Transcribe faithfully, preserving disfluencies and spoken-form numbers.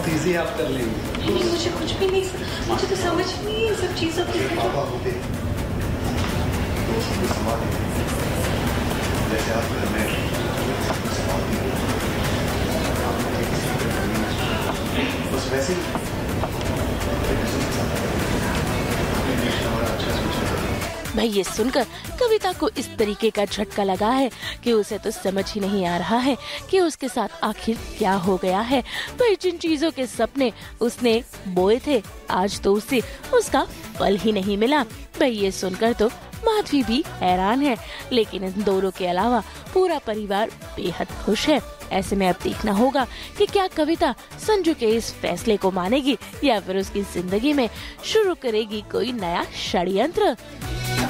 बहुत इजी आप कर लेंगे। नहीं, मुझे कुछ भी नहीं, मुझे तो समझ नहीं है सब चीज़ों की। जैसे आप घर में बस वैसे ही भाई ये सुनकर कविता को इस तरीके का झटका लगा है कि उसे तो समझ ही नहीं आ रहा है कि उसके साथ आखिर क्या हो गया है। भाई जिन चीजों के सपने उसने बोए थे आज तो उसे उसका फल ही नहीं मिला। भाई ये सुनकर तो माधवी भी हैरान है, लेकिन इन दोनों के अलावा पूरा परिवार बेहद खुश है। ऐसे में अब देखना होगा कि क्या कविता संजू के इस फैसले को मानेगी या फिर उसकी जिंदगी में शुरू करेगी कोई नया षड्यंत्र।